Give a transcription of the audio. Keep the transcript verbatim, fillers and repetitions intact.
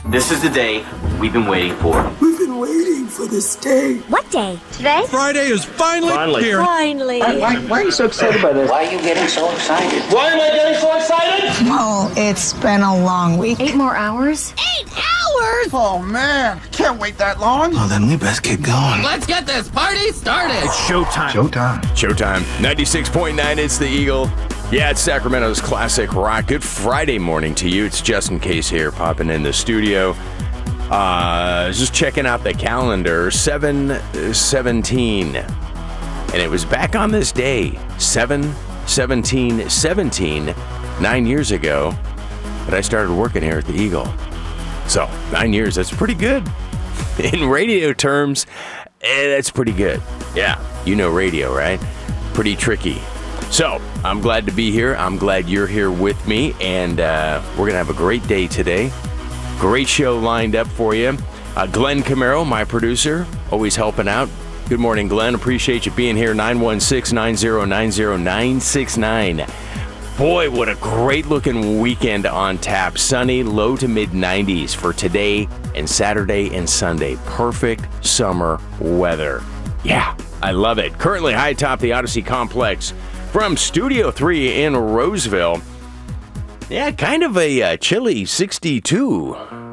This is the day we've been waiting for. We've been waiting for this day. What day? Today? Friday is finally, Finally. here. Finally. Why, why, why are you so excited by this? Why are you getting so excited? Why am I getting so excited? Well, it's been a long week. Eight more hours? Eight hours? Oh, man. Can't wait that long. Well, then we best get going. Let's get this party started. It's showtime. Showtime. Showtime. ninety-six point nine, it's the Eagle. Yeah, it's Sacramento's classic rock. Good Friday morning to you. It's Justin Case here, popping in the studio. Uh, just checking out the calendar, seven seventeen. And it was back on this day, seven seventeen seventeen, nine years ago, that I started working here at the Eagle. So, nine years, that's pretty good. In radio terms, eh, that's pretty good. Yeah, you know radio, right? Pretty tricky. So, I'm glad to be here. I'm glad you're here with me, and uh, we're going to have a great day today. Great show lined up for you. Uh, Glenn Camaro, my producer, always helping out. Good morning, Glenn. Appreciate you being here. nine one six, nine zero nine zero, nine six nine. Boy, what a great-looking weekend on tap. Sunny, low to mid-nineties for today and Saturday and Sunday. Perfect summer weather. Yeah, I love it. Currently high atop the Odyssey Complex from Studio three in Roseville. Yeah, kind of a uh, chilly sixty-two